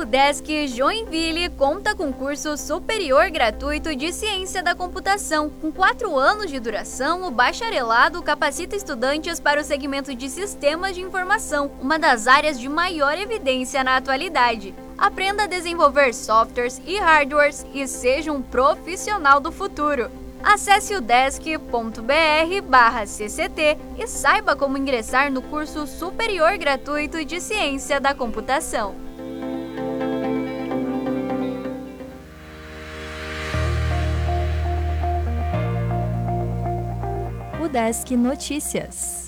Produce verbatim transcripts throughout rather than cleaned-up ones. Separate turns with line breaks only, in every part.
UDESC Joinville conta com curso superior gratuito de Ciência da Computação. Com quatro anos de duração, o bacharelado capacita estudantes para o segmento de Sistemas de Informação, uma das áreas de maior evidência na atualidade. Aprenda a desenvolver softwares e hardwares e seja um profissional do futuro. Acesse udesc ponto br barra cct e saiba como ingressar no curso superior gratuito de Ciência da Computação.
UDESC Notícias.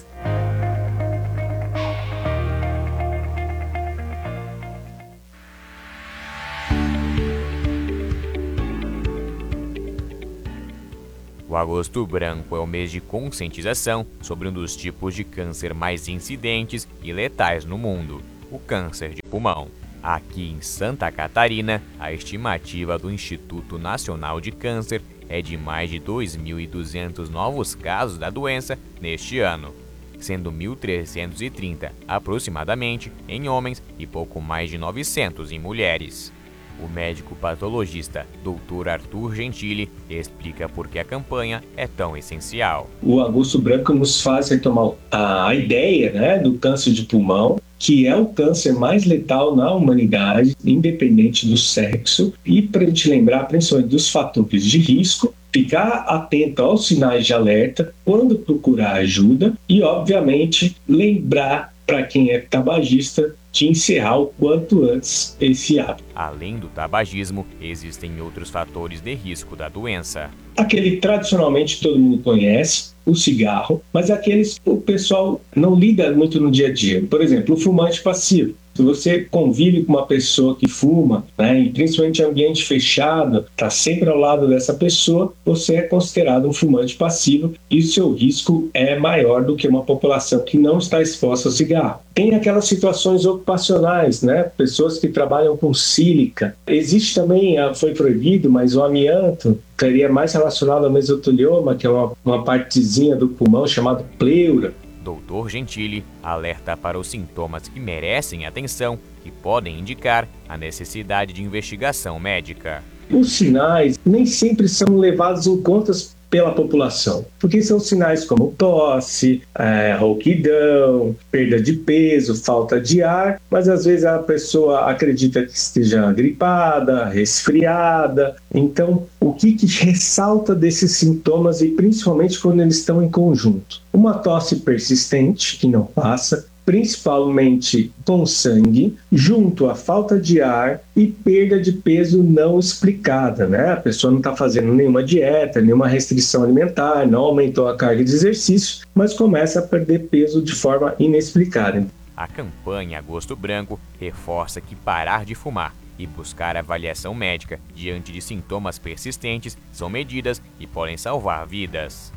O Agosto Branco é o mês de conscientização sobre um dos tipos de câncer mais incidentes e letais no mundo, o câncer de pulmão. Aqui em Santa Catarina, a estimativa do Instituto Nacional de Câncer é de mais de dois mil e duzentos novos casos da doença neste ano, sendo mil trezentos e trinta aproximadamente em homens e pouco mais de novecentos em mulheres. O médico patologista doutor Arthur Gentili explica por que a campanha é tão essencial.
O Agosto Branco nos faz retomar a ideia, né, do câncer de pulmão, que é o câncer mais letal na humanidade, independente do sexo, e para a gente lembrar principalmente dos fatores de risco, ficar atento aos sinais de alerta, quando procurar ajuda e, obviamente, lembrar para quem é tabagista de encerrar o quanto antes esse hábito.
Além do tabagismo, existem outros fatores de risco da doença.
Aquele tradicionalmente todo mundo conhece, o cigarro, mas aqueles que o pessoal não liga muito no dia a dia. Por exemplo, o fumante passivo. Se você convive com uma pessoa que fuma, né, e principalmente em ambiente fechado, está sempre ao lado dessa pessoa, você é considerado um fumante passivo e o seu risco é maior do que uma população que não está exposta ao cigarro. Tem aquelas situações ocupacionais, né, pessoas que trabalham com sílica. Existe também, foi proibido, mas o amianto seria mais relacionado ao mesotelioma, que é uma, uma partezinha do pulmão chamada pleura.
doutor Gentili alerta para os sintomas que merecem atenção e podem indicar a necessidade de investigação médica.
Os sinais nem sempre são levados em conta pela população, porque são sinais como tosse, é, rouquidão, perda de peso, falta de ar, mas às vezes a pessoa acredita que esteja gripada, resfriada. Então, o que, que ressalta desses sintomas e principalmente quando eles estão em conjunto? Uma tosse persistente que não passa, principalmente com sangue, junto à falta de ar e perda de peso não explicada, né? A pessoa não está fazendo nenhuma dieta, nenhuma restrição alimentar, não aumentou a carga de exercício, mas começa a perder peso de forma inexplicada.
A campanha Agosto Branco reforça que parar de fumar e buscar avaliação médica diante de sintomas persistentes são medidas que podem salvar vidas.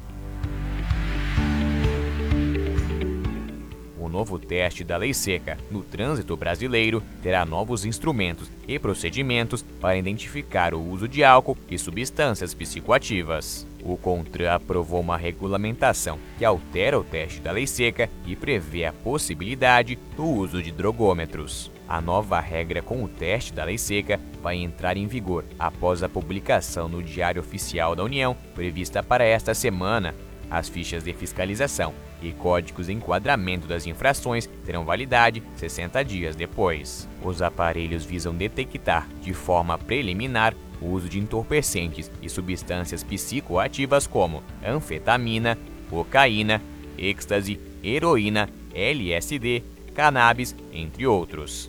O novo teste da Lei Seca no trânsito brasileiro terá novos instrumentos e procedimentos para identificar o uso de álcool e substâncias psicoativas. O CONTRAN aprovou uma regulamentação que altera o teste da Lei Seca e prevê a possibilidade do uso de drogômetros. A nova regra com o teste da Lei Seca vai entrar em vigor após a publicação no Diário Oficial da União, prevista para esta semana. As fichas de fiscalização e códigos de enquadramento das infrações terão validade sessenta dias depois. Os aparelhos visam detectar, de forma preliminar, o uso de entorpecentes e substâncias psicoativas como anfetamina, cocaína, êxtase, heroína, L S D, cannabis, entre outros.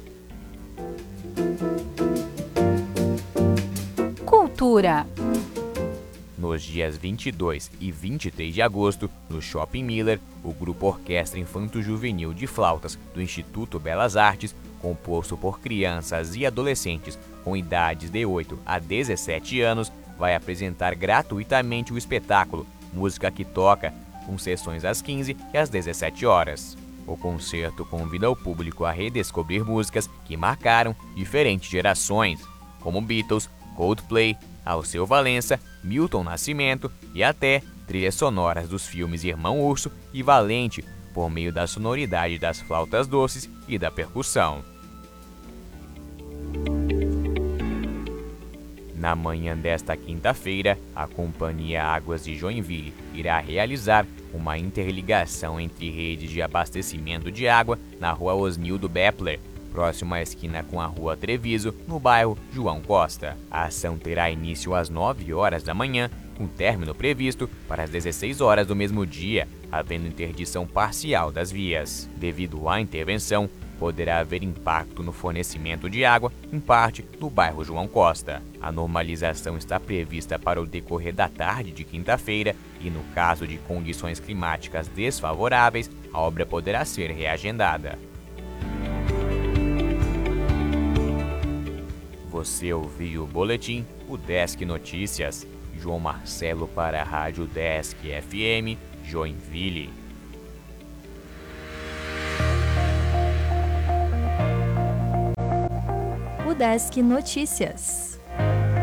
Cultura.
Nos dias vinte e dois e vinte e três de agosto, no Shopping Miller, o grupo Orquestra Infanto-Juvenil de Flautas do Instituto Belas Artes, composto por crianças e adolescentes com idades de oito a dezessete anos, vai apresentar gratuitamente o espetáculo Música que Toca, com sessões às quinze e às dezessete horas. O concerto convida o público a redescobrir músicas que marcaram diferentes gerações, como Beatles, Coldplay, Alceu Valença, Milton Nascimento e até trilhas sonoras dos filmes Irmão Urso e Valente, por meio da sonoridade das flautas doces e da percussão. Na manhã desta quinta-feira, a Companhia Águas de Joinville irá realizar uma interligação entre redes de abastecimento de água na rua Osnildo Bepler, próximo à esquina com a rua Treviso, no bairro João Costa. A ação terá início às nove horas da manhã, com término previsto para as dezesseis horas do mesmo dia, havendo interdição parcial das vias. Devido à intervenção, poderá haver impacto no fornecimento de água, em parte, no bairro João Costa. A normalização está prevista para o decorrer da tarde de quinta-feira e, no caso de condições climáticas desfavoráveis, a obra poderá ser reagendada. Você ouviu o boletim O Desk Notícias. João Marcelo para a Rádio Desk F M, Joinville.
O Desk Notícias.